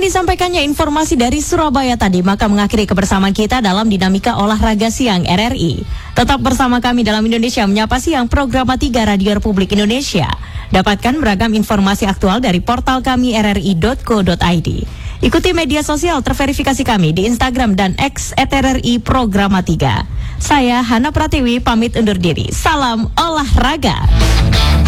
disampaikannya informasi dari Surabaya tadi, maka mengakhiri kebersamaan kita dalam Dinamika Olahraga Siang RRI. Tetap bersama kami dalam Indonesia Menyapa Siang, program 3 Radio Republik Indonesia. Dapatkan beragam informasi aktual dari portal kami rri.co.id. Ikuti media sosial terverifikasi kami di Instagram dan X @RRI Programa 3. Saya Hana Pratiwi pamit undur diri. Salam olahraga.